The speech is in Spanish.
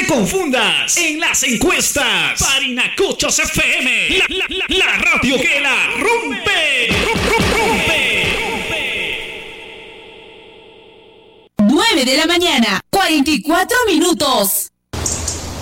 te confundas en las encuestas. Parinacochos FM, la radio que la rompe. 9 de la mañana, 44 minutos.